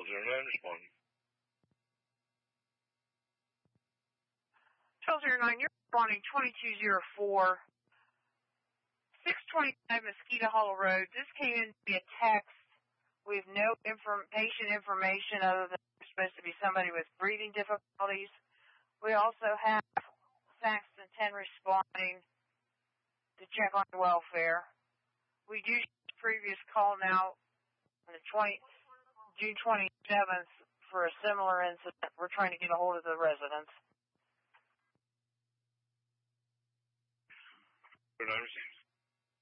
1209 responding. 1209, you're responding 2204. 625 Mosquito Hollow Road. This came in via text. We have no patient information other than it's supposed to be somebody with breathing difficulties. We also have Saxton 10 responding to check on welfare. We do a previous call now on the June 27th for a similar incident. We're trying to get a hold of the residents. 9 received.